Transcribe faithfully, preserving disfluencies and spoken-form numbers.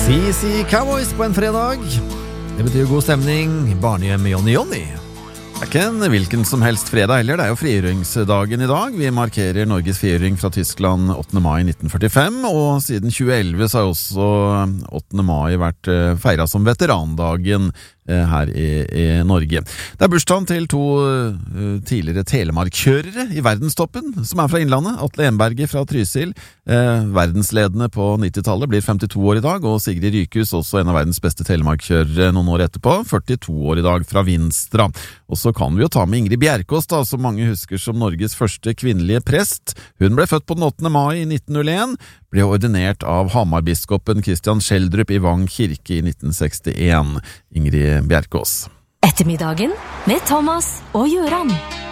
C C Cowboys på en fredag. Det betyr god stemning. Barnehjem med Johnny Johnny. Det er ikke en hvilken som helst fredag heller. Det er jo frigjøringsdagen i dag. Vi markerer Norges frigjøring fra Tyskland åttende mai nitten førtifem, og siden tjue elleve så har også åttende mai vært feiret som veterandagen her i, i Norge. Det er bursdagen til to uh, tidligere telemarkkjørere i verdenstoppen, som er fra Innlandet. Atle Enberget fra Trysil, uh, verdensledende på nittitallet, blir femtito år i dag, og Sigrid Rykhus, også en av verdens beste telemarkkjørere noen år etterpå, førtito år i dag fra Vinstra. Og så kan vi jo ta med Ingrid Bjerkås, da, som mange husker som Norges første kvinnelige prest. Hun ble født på den åttende mai i nitten null en, ble ordinert av Hamar-biskopen Christian Schjelderup i Vang kirke i nitten sekstien. Ingrid Bjerkås. Ettermiddagen med Thomas og Gjøran.